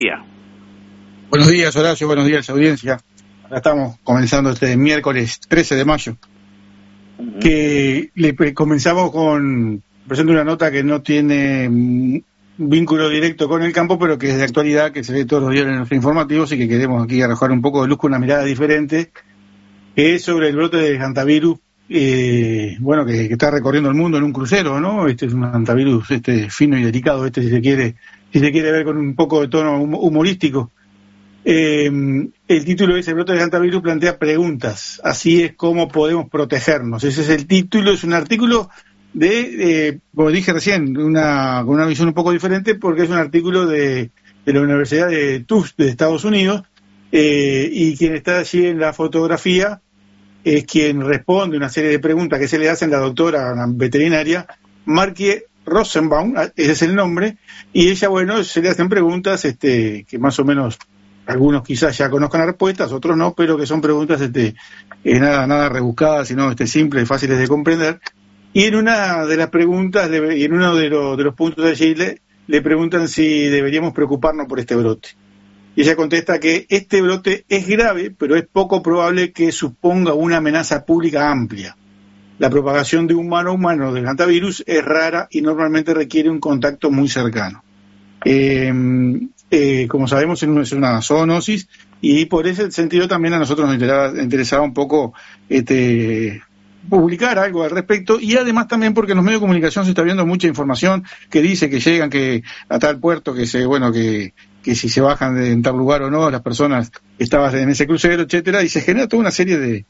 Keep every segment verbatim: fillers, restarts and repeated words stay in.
Ya. Buenos días, Horacio, buenos días, audiencia. Ahora estamos comenzando este miércoles trece de mayo, uh-huh. que le comenzamos con, presento una nota que no tiene un vínculo directo con el campo, pero que es de actualidad, que se ve todos los días en los informativos y que queremos aquí arrojar un poco de luz con una mirada diferente, que es sobre el brote de hantavirus, eh, bueno, que, que está recorriendo el mundo en un crucero, ¿no? Este es un hantavirus este, fino y delicado, este si se quiere, si se quiere ver con un poco de tono humorístico. Eh, el título es: el brote de hantavirus plantea preguntas, así es como podemos protegernos. Ese es el título, es un artículo de, eh, como dije recién, una, con una visión un poco diferente, porque es un artículo de, de la Universidad de Tufts de Estados Unidos, eh, y quien está allí en la fotografía es quien responde una serie de preguntas que se le hacen, la doctora la veterinaria Markie Rosenbaum, ese es el nombre, y ella, bueno, se le hacen preguntas este, que más o menos algunos quizás ya conozcan las respuestas, otros no, pero que son preguntas este, eh, nada, nada rebuscadas, sino este, simples, fáciles de comprender. Y en una de las preguntas, y en uno de, lo, de los puntos de allí, le, le preguntan si deberíamos preocuparnos por este brote. Y ella contesta que este brote es grave, pero es poco probable que suponga una amenaza pública amplia. La propagación de humano a humano del hantavirus es rara y normalmente requiere un contacto muy cercano. Eh, eh, como sabemos, es una zoonosis, y por ese sentido también a nosotros nos interesaba, interesaba un poco este, publicar algo al respecto, y además también porque en los medios de comunicación se está viendo mucha información que dice que llegan que a tal puerto, que se bueno que, que si se bajan de, en tal lugar o no, las personas que estaban en ese crucero, etcétera, y se genera toda una serie de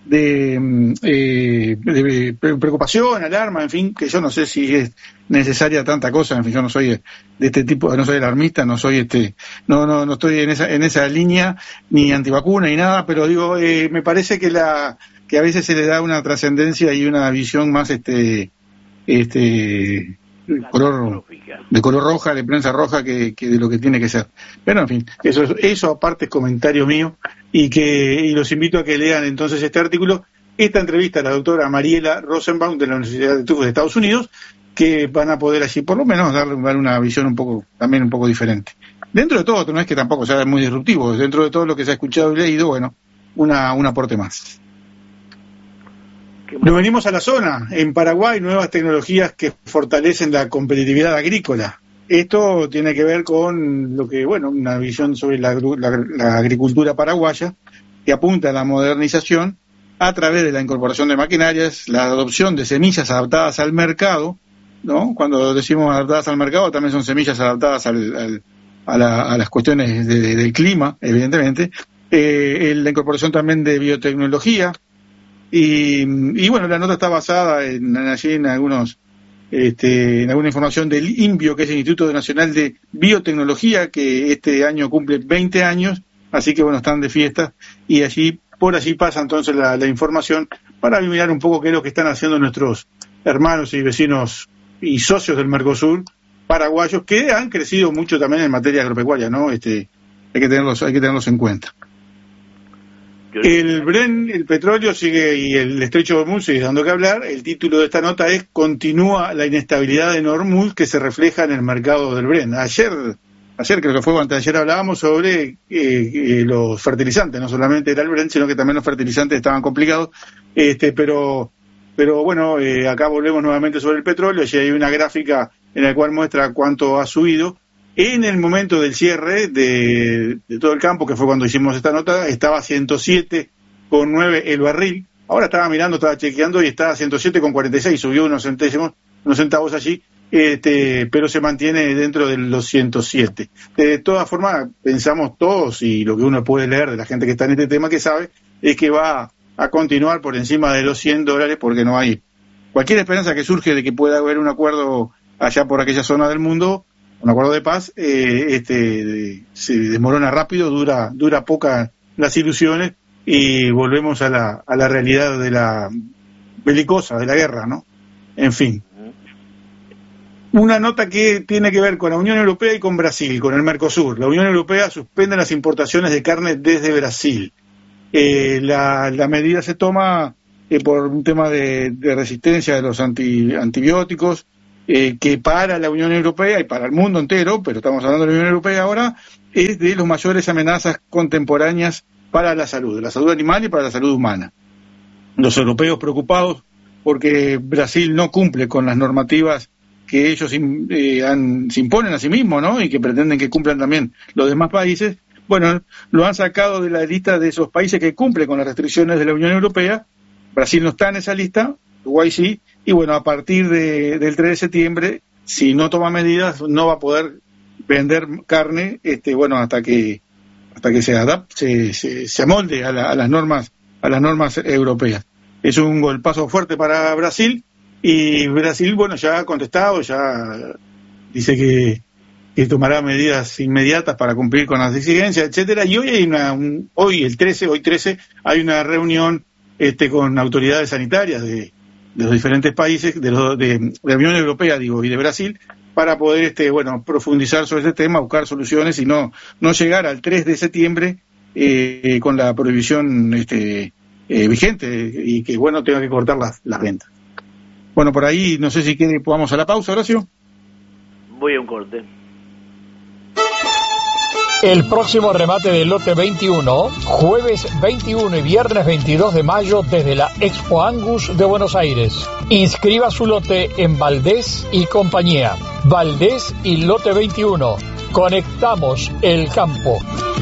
De, eh, de preocupación, alarma, en fin, que yo no sé si es necesaria tanta cosa. En fin, yo no soy de este tipo, no soy alarmista, no soy este, no, no, no estoy en esa, en esa línea, ni antivacuna ni nada, pero digo, eh, me parece que la, que a veces se le da una trascendencia y una visión más este, este, color, de color roja, de prensa roja, que, que de lo que tiene que ser. Pero en fin, eso, eso aparte es comentario mío, y que y los invito a que lean entonces este artículo, esta entrevista a la doctora Mariela Rosenbaum de la Universidad de Tufts de Estados Unidos, que van a poder allí por lo menos darle, darle una visión un poco, también un poco diferente. Dentro de todo, no es que tampoco sea muy disruptivo, dentro de todo lo que se ha escuchado y leído, bueno, una, un aporte más. Nos venimos a la zona. En Paraguay, nuevas tecnologías que fortalecen la competitividad agrícola. Esto tiene que ver con lo que, bueno, una visión sobre la, la, la agricultura paraguaya, que apunta a la modernización a través de la incorporación de maquinarias, la adopción de semillas adaptadas al mercado, ¿no? Cuando decimos adaptadas al mercado, también son semillas adaptadas al, al, a, la, a las cuestiones de, de, del clima, evidentemente. Eh, la incorporación también de biotecnología. Y, y bueno, la nota está basada en, allí en algunos este, en alguna información del INBio, que es el Instituto Nacional de Biotecnología, que este año cumple veinte años, así que bueno, están de fiesta, y allí por allí pasa entonces la, la información para mirar un poco qué es lo que están haciendo nuestros hermanos y vecinos y socios del Mercosur paraguayos, que han crecido mucho también en materia agropecuaria, ¿no? Este, hay que tenerlos, hay que tenerlos en cuenta. El Brent, el petróleo sigue, y el estrecho de Hormuz sigue dando que hablar. El título de esta nota es: continúa la inestabilidad en Hormuz que se refleja en el mercado del Brent. Ayer, ayer creo que fue, antes de ayer hablábamos sobre eh, eh, los fertilizantes, no solamente era el Brent, sino que también los fertilizantes estaban complicados, este, pero, pero bueno, eh, acá volvemos nuevamente sobre el petróleo. Allí hay una gráfica en la cual muestra cuánto ha subido. En el momento del cierre de, de todo el campo, que fue cuando hicimos esta nota, estaba a ciento siete con nueve el barril. Ahora estaba mirando, estaba chequeando y está a ciento siete con cuarenta y seis, subió unos centésimos, unos centavos allí, este, pero se mantiene dentro de los ciento siete. De todas formas, pensamos todos, y lo que uno puede leer de la gente que está en este tema, que sabe, es que va a continuar por encima de los cien dólares, porque no hay cualquier esperanza que surge de que pueda haber un acuerdo allá por aquella zona del mundo. Un acuerdo de paz eh, este, se desmorona rápido, dura dura poca las ilusiones, y volvemos a la a la realidad de la belicosa, de la guerra, ¿no? En fin. Una nota que tiene que ver con la Unión Europea y con Brasil, con el Mercosur. La Unión Europea suspende las importaciones de carne desde Brasil. Eh, la, la medida se toma eh, por un tema de, de resistencia de los anti, antibióticos, eh, que para la Unión Europea y para el mundo entero, pero estamos hablando de la Unión Europea ahora, es de las mayores amenazas contemporáneas para la salud, la salud animal y para la salud humana. Los europeos preocupados porque Brasil no cumple con las normativas que ellos eh, han, se imponen a sí mismos, ¿no? Y que pretenden que cumplan también los demás países. Bueno, lo han sacado de la lista de esos países que cumplen con las restricciones de la Unión Europea. Brasil no está en esa lista, Uruguay sí, y bueno, a partir de, del tres de septiembre, si no toma medidas, no va a poder vender carne, este, bueno, hasta que hasta que se adapte, se, se, se amolde a, la, a las normas a las normas europeas. Es un golpazo fuerte para Brasil, y Brasil, bueno, ya ha contestado, ya dice que, que tomará medidas inmediatas para cumplir con las exigencias, etcétera. Y hoy hay una, un, hoy el trece, hoy trece, hay una reunión este con autoridades sanitarias de, de los diferentes países, de, los, de, de la Unión Europea, digo, y de Brasil, para poder, este, bueno, profundizar sobre este tema, buscar soluciones y no, no llegar al tres de septiembre eh, con la prohibición, este, eh, vigente y que, bueno, tenga que cortar las, las ventas. Bueno, por ahí, no sé si quiere, vamos a la pausa, Horacio. Voy a un corte. El próximo remate del lote veintiuno, jueves veintiuno y viernes veintidós de mayo desde la Expo Angus de Buenos Aires. Inscriba su lote en Valdés y compañía. Valdés y lote veintiuno. Conectamos el campo.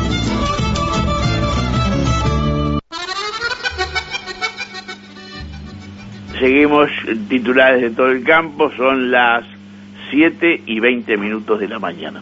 Seguimos titulares de todo el campo, son las siete y veinte minutos de la mañana.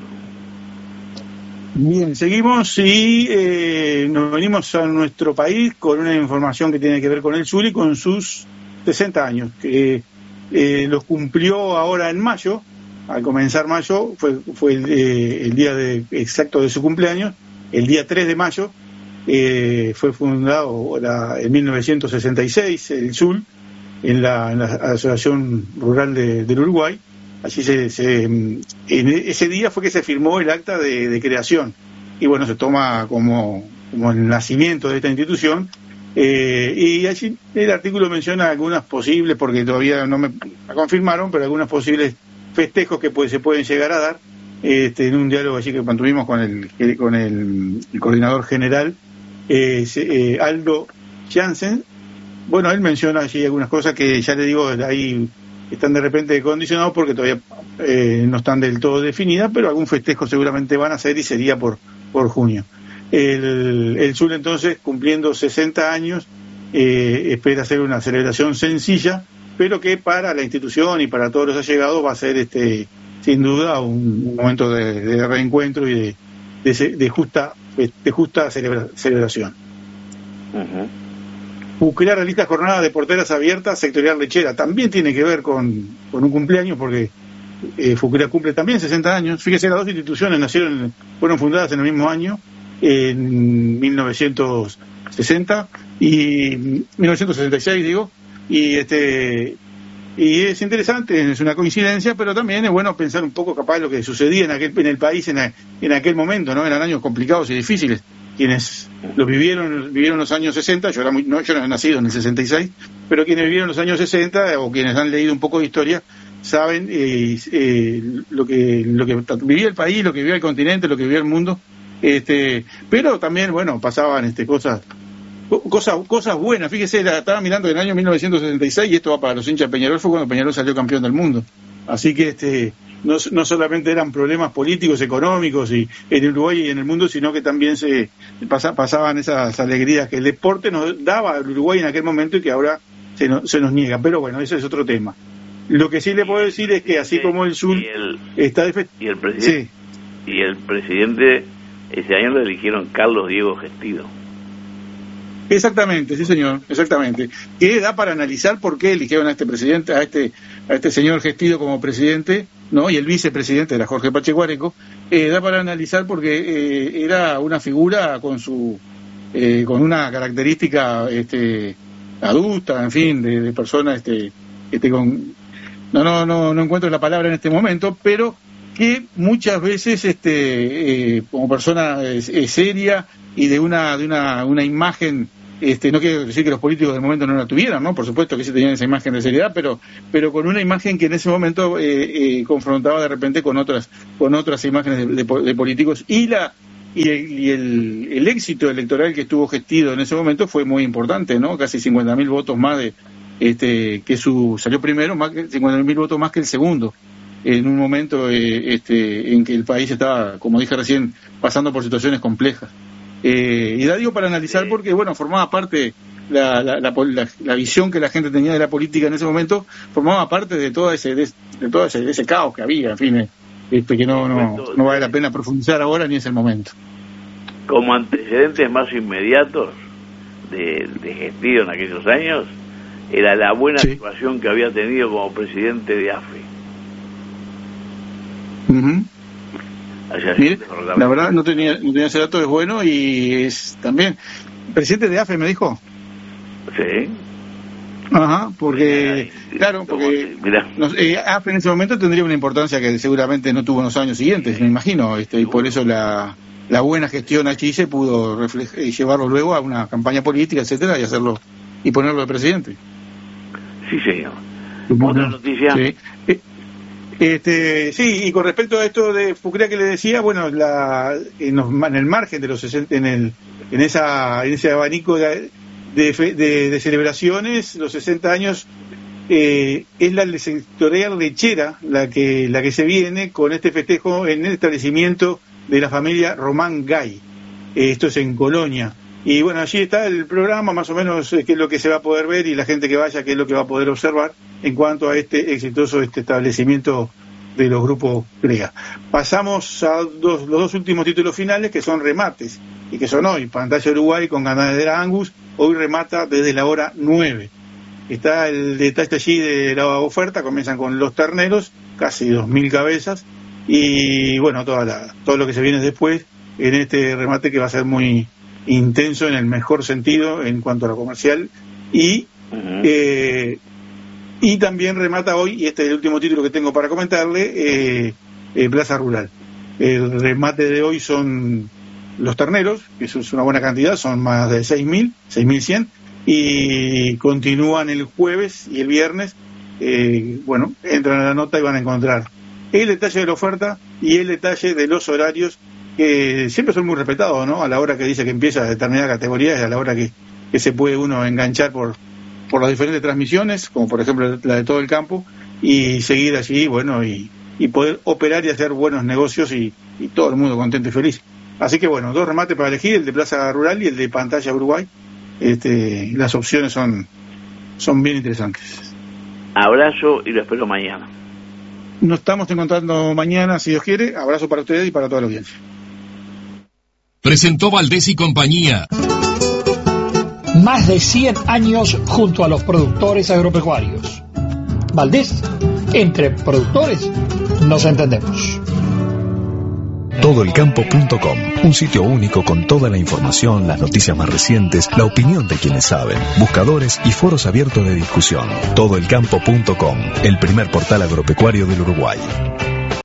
Bien, seguimos y eh, nos venimos a nuestro país con una información que tiene que ver con el sur y con sus sesenta años, que eh, los cumplió ahora en mayo, al comenzar mayo, fue fue el, eh, el día de, exacto de su cumpleaños, el día tres de mayo, eh, fue fundado la, en mil novecientos sesenta y seis el S U L, en la, en la Asociación Rural de, del Uruguay. Allí se, se, en ese día fue que se firmó el acta de, de creación, y bueno, se toma como, como el nacimiento de esta institución, eh, y allí el artículo menciona algunas posibles, porque todavía no me la confirmaron, pero algunos posibles festejos que pues, se pueden llegar a dar, este, en un diálogo allí que mantuvimos con el, con el, el coordinador general, eh, eh, Aldo Jansen. Bueno, él menciona allí algunas cosas que ya le digo, ahí están de repente condicionados porque todavía eh, no están del todo definidas, pero algún festejo seguramente van a hacer y sería por por junio. El, el S U L entonces, cumpliendo sesenta años, eh, espera hacer una celebración sencilla, pero que para la institución y para todos los allegados va a ser este sin duda un, un momento de, de reencuentro y de, de, de justa de justa celebra, celebración. Uh-huh. Fucrea realiza jornada de porteras abiertas sectorial lechera. También tiene que ver con, con un cumpleaños, porque eh, Fucrea cumple también sesenta años. Fíjese, las dos instituciones nacieron, fueron fundadas en el mismo año, en mil novecientos sesenta y mil novecientos sesenta y seis, digo, y este y es interesante, es una coincidencia, pero también es bueno pensar un poco capaz lo que sucedía en aquel en el país en, a, en aquel momento, ¿no? Eran años complicados y difíciles. Quienes lo vivieron, vivieron los años sesenta, yo era muy, no, yo no he nacido en el sesenta y seis, pero quienes vivieron los años sesenta o quienes han leído un poco de historia saben eh, eh, lo que lo que vivía el país, lo que vivía el continente, lo que vivía el mundo, este, pero también, bueno, pasaban este cosas cosas cosas buenas. Fíjese, la, estaba mirando el año mil novecientos sesenta y seis y esto va para los hinchas de Peñarol, fue cuando Peñarol salió campeón del mundo. Así que este no, no solamente eran problemas políticos, económicos y en Uruguay y en el mundo, sino que también se pasa, pasaban esas alegrías que el deporte nos daba al Uruguay en aquel momento y que ahora se, no, se nos niega. Pero bueno, ese es otro tema. Lo que sí le puedo decir es que así como el S U L está de fe... y el presidente sí. y el presidente ese año lo eligieron Carlos Diego Gestido. Exactamente, sí señor, exactamente. Que da para analizar por qué eligieron a este presidente, a este a este señor Gestido como presidente, ¿no? Y el vicepresidente era Jorge Pachecuareco. Eh, da para analizar porque eh, era una figura con su eh, con una característica este adulta, en fin, de, de persona este este con no no no no encuentro la palabra en este momento, pero que muchas veces este eh, como persona eh, seria y de una de una una imagen Este, no quiero decir que los políticos del momento no la tuvieran, ¿no? Por supuesto que sí tenían esa imagen de seriedad, pero pero con una imagen que en ese momento eh, eh, confrontaba de repente con otras con otras imágenes de, de, de políticos, y la y, el, y el, el éxito electoral que estuvo gestido en ese momento fue muy importante, ¿no? Casi cincuenta mil votos más de este que su salió primero, más que cincuenta mil votos más que el segundo, en un momento eh, este en que el país estaba, como dije recién, pasando por situaciones complejas. Eh, y la digo para analizar porque, bueno, formaba parte, la, la, la, la, la visión que la gente tenía de la política en ese momento, formaba parte de todo ese de, de todo ese, de ese caos que había, en fin, este, que no, no, no vale la pena profundizar ahora ni es el momento. Como antecedentes más inmediatos de, de gestión en aquellos años, era la buena sí. situación que había tenido como presidente de A F E. Uh-huh. Mire, la verdad no tenía, no tenía ese dato, es bueno, y es también presidente de A F E, me dijo. Sí. Ajá, porque mira, claro, porque no, eh, A F E en ese momento tendría una importancia que seguramente no tuvo en los años siguientes, me imagino, este, y por eso la la buena gestión allí se pudo reflejar y llevarlo luego a una campaña política, etcétera, y hacerlo y ponerlo de presidente. Sí, señor. Otra noticia. Sí. Eh, Este, sí, y con respecto a esto de Fucrea que le decía, bueno, la, en, los, en el margen de los sesenta, en el, en esa, en ese abanico de, de, de, de celebraciones, los sesenta años, eh, es la sectorial lechera la que, la que se viene con este festejo en el establecimiento de la familia Román Gay. Eh, esto es en Colonia. Y bueno, allí está el programa, más o menos, eh, qué es lo que se va a poder ver, y la gente que vaya, qué es lo que va a poder observar en cuanto a este exitoso este establecimiento de los grupos CREA. Pasamos a dos, los dos últimos títulos finales, que son remates, y que son hoy. Pantalla Uruguay con ganadera Angus, hoy remata desde la hora nueve. Está el detalle allí de la oferta, comienzan con los terneros, casi dos mil cabezas, y bueno, toda la, todo lo que se viene después en este remate, que va a ser muy intenso en el mejor sentido en cuanto a lo comercial, y uh-huh. eh, y también remata hoy, y este es el último título que tengo para comentarle, eh, eh, Plaza Rural. El remate de hoy son los terneros, que eso es una buena cantidad, son más de seis mil, seis mil cien, y continúan el jueves y el viernes. Eh, bueno, entran a la nota y van a encontrar el detalle de la oferta y el detalle de los horarios, que siempre son muy respetados, ¿no? A la hora que dice que empieza determinada categoría, y a la hora que, que se puede uno enganchar por, por las diferentes transmisiones, como por ejemplo la de todo el campo, y seguir allí, bueno, y, y poder operar y hacer buenos negocios, y, y todo el mundo contento y feliz. Así que bueno, dos remates para elegir, el de Plaza Rural y el de Pantalla Uruguay. Este, las opciones son, son bien interesantes. Abrazo y lo espero mañana. Nos estamos encontrando mañana, si Dios quiere. Abrazo para ustedes y para toda la audiencia. Presentó Valdés y compañía. Más de cien años junto a los productores agropecuarios. Valdés, entre productores nos entendemos. todo el campo punto com, un sitio único con toda la información, las noticias más recientes, la opinión de quienes saben, buscadores y foros abiertos de discusión. todo el campo punto com, el primer portal agropecuario del Uruguay.